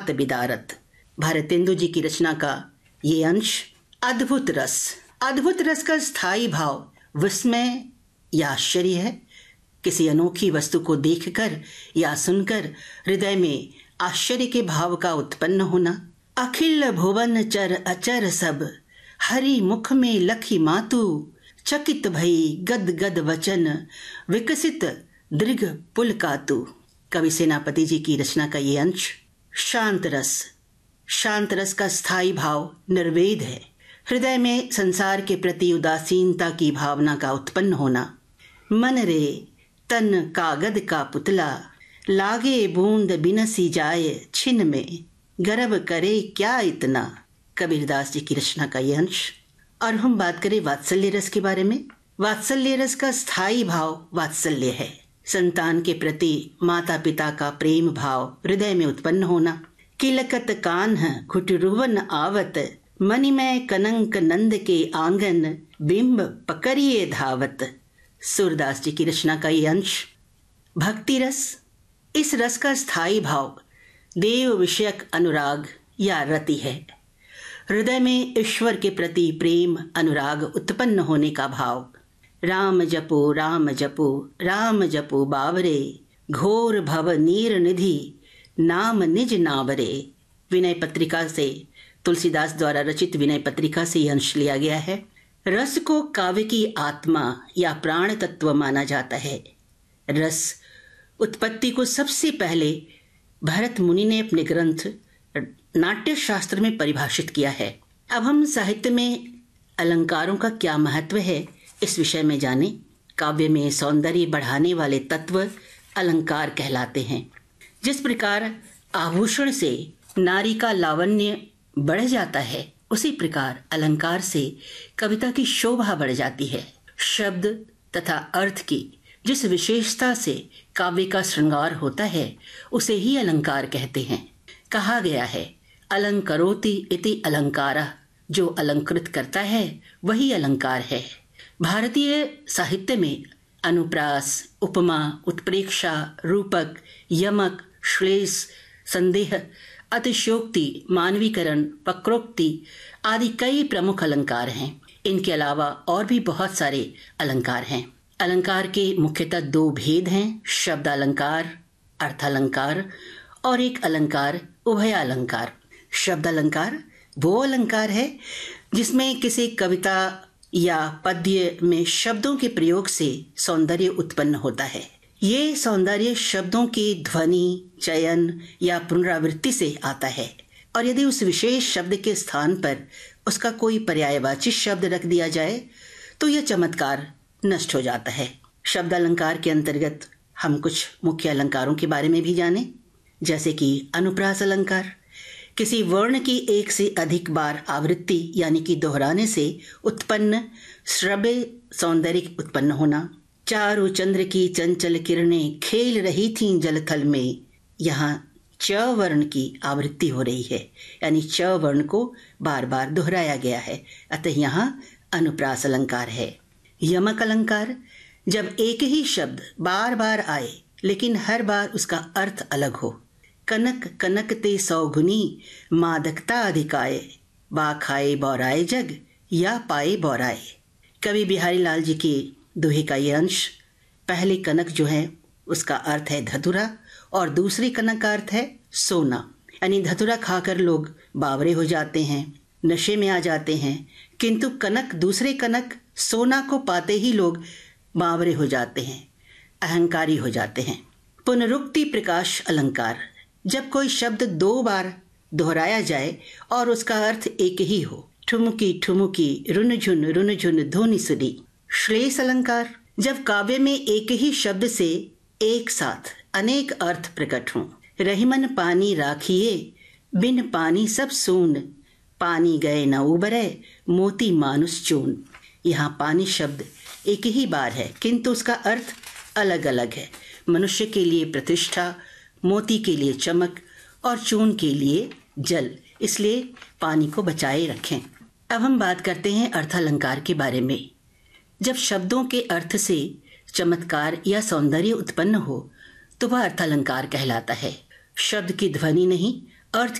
बात बिदारत। भारतेंदु जी की रचना का ये अंश अद्भुत रस। अद्भुत रस का स्थायी भाव विस्मय या आश्चर्य है। किसी अनोखी वस्तु को देखकर या सुनकर हृदय में आश्चर्य के भाव का उत्पन्न होना। अखिल भुवन चर अचर सब, हरि मुख में लखी मातु, चकित भई गद गद वचन, विकसित दृघ पुल कातु। कवि सेनापति जी की रचना का ये अंश शांत रस। शांत रस का स्थायी भाव निर्वेद है। हृदय में संसार के प्रति उदासीनता की भावना का उत्पन्न होना। मन रे तन कागद का पुतला, लागे बूंद बिनसी जाए छिन में, गर्व करे क्या इतना। कबीरदास जी की रचना का यह अंश। और हम बात करें वात्सल्य रस के बारे में। वात्सल्य रस का स्थायी भाव वात्सल्य है। संतान के प्रति माता पिता का प्रेम भाव हृदय में उत्पन्न होना। किलकत कान्ह घुटरुवन आवत, मणिमय कनंक नंद के आंगन, बिंब पकड़िए धावत। सूरदास जी की रचना का ये अंश। भक्ति रस। इस रस का स्थायी भाव देव विषयक अनुराग या रति है। हृदय में ईश्वर के प्रति प्रेम अनुराग उत्पन्न होने का भाव। राम जपो राम जपो राम जपो बावरे, घोर भव नीर निधि नाम निज नावरे। विनय पत्रिका से, तुलसीदास द्वारा रचित विनय पत्रिका से यह अंश लिया गया है। रस को काव्य की आत्मा या प्राण तत्व माना जाता है। रस उत्पत्ति को सबसे पहले भरत मुनि ने अपने ग्रंथ नाट्य शास्त्र में परिभाषित किया है। अब हम साहित्य में अलंकारों का क्या महत्व है इस विषय में जानें। काव्य में सौंदर्य बढ़ाने वाले तत्व अलंकार कहलाते हैं। जिस प्रकार आभूषण से नारी का लावण्य बढ़ जाता है, उसी प्रकार अलंकार से कविता की शोभा बढ़ जाती है। शब्द तथा अर्थ की जिस विशेषता से काव्य का श्रृंगार होता है, उसे ही अलंकार कहते हैं। कहा गया है, अलंकरोति इति अलंकारः। जो अलंकृत करता है वही अलंकार है। भारतीय साहित्य में अनुप्रास, उपमा, उत्प्रेक्षा, रूपक, यमक, श्लेष, संदेह, अतिशयोक्ति, मानवीकरण, वक्रोक्ति आदि कई प्रमुख अलंकार हैं। इनके अलावा और भी बहुत सारे अलंकार हैं। अलंकार के मुख्यतः दो भेद हैं, शब्द अलंकार, अर्थ अलंकार और एक अलंकार उभय अलंकार। शब्द अलंकार वो अलंकार है जिसमें किसी कविता या पद्य में शब्दों के प्रयोग से सौंदर्य उत्पन्न होता है। ये सौंदर्य शब्दों की ध्वनि, चयन या पुनरावृत्ति से आता है, और यदि उस विशेष शब्द के स्थान पर उसका कोई पर्यायवाची शब्द रख दिया जाए तो यह चमत्कार नष्ट हो जाता है। शब्द अलंकार के अंतर्गत हम कुछ मुख्य अलंकारों के बारे में भी जानें, जैसे कि अनुप्रास अलंकार। किसी वर्ण की एक से अधिक बार आवृत्ति यानी कि दोहराने से उत्पन्न श्रव्य सौंदर्य उत्पन्न होना। चारु चंद्र की चंचल किरणें खेल रही थीं जलथल में, यहाँ च वर्ण की आवृत्ति हो रही है, यानी च वर्ण को बार बार दोहराया गया है, अतः यहाँ अनुप्रास अलंकार है। यमक अलंकार। जब एक ही शब्द बार बार आए लेकिन हर बार उसका अर्थ अलग हो। कनक कनक ते सौगुनी, मादकता अधिकाए, बा खाए बौराए जग, या पाए बौराए। कवि बिहारी लाल जी के दोहे का ये अंश। पहले कनक जो है उसका अर्थ है धतूरा और दूसरी कनक का अर्थ है सोना, यानी धतूरा खाकर लोग बावरे हो जाते हैं, नशे में आ जाते हैं, किंतु कनक दूसरे कनक सोना को पाते ही लोग बावरे हो जाते हैं, अहंकारी हो जाते हैं। पुनरुक्ति प्रकाश अलंकार। जब कोई शब्द दो बार दोहराया जाए और उसका अर्थ एक ही हो। ठुमकी ठुमुकी रुनझुन ध्वनि सुनी। श्लेष अलंकार। जब काव्य में एक ही शब्द से एक साथ अनेक अर्थ प्रकट हों। रहीमन पानी राखिए, बिन पानी सब सून, पानी गए न उबरे, मोती मानुस चून। यहाँ पानी शब्द एक ही बार है किंतु उसका अर्थ अलग अलग है। मनुष्य के लिए प्रतिष्ठा, मोती के लिए चमक और चून के लिए जल, इसलिए पानी को बचाए रखें। अब हम बात करते हैं अर्थालंकार के बारे में। जब शब्दों के अर्थ से चमत्कार या सौंदर्य उत्पन्न हो तो वह अर्थालंकार कहलाता है। शब्द की ध्वनि नहीं, अर्थ